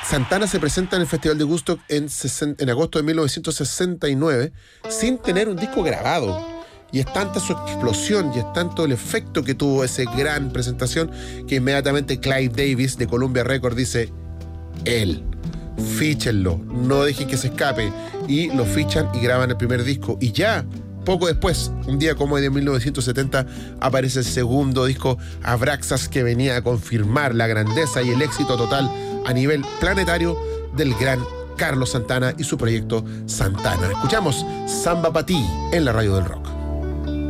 Santana se presenta en el Festival de Woodstock en agosto de 1969 sin tener un disco grabado. Y es tanta su explosión y es tanto el efecto que tuvo esa gran presentación que inmediatamente Clive Davis de Columbia Records dice: él, fíchenlo, no dejen que se escape. Y lo fichan y graban el primer disco. Y ya, poco después, un día como de 1970, aparece el segundo disco, Abraxas, que venía a confirmar la grandeza y el éxito total a nivel planetario del gran Carlos Santana y su proyecto Santana. Escuchamos Samba Pa' Ti en la radio del rock.